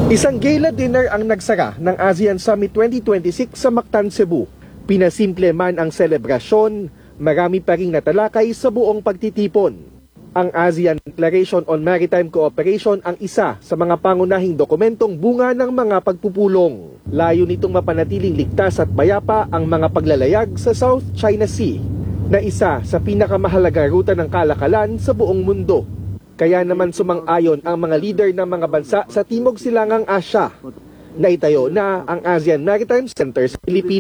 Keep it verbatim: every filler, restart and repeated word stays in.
Isang gala dinner ang nagsara ng ASEAN Summit twenty twenty-six sa Mactan, Cebu. Pinasimple man ang selebrasyon, marami pa ring natalakay sa buong pagtitipon. Ang ASEAN Declaration on Maritime Cooperation ang isa sa mga pangunahing dokumentong bunga ng mga pagpupulong. Layo nitong mapanatiling ligtas at mayapa ang mga paglalayag sa South China Sea, na isa sa pinakamahalaga ruta ng kalakalan sa buong mundo. Kaya naman sumang-ayon ang mga leader ng mga bansa sa Timog Silangang Asya na itayo na ang ASEAN Maritime Center sa Pilipinas.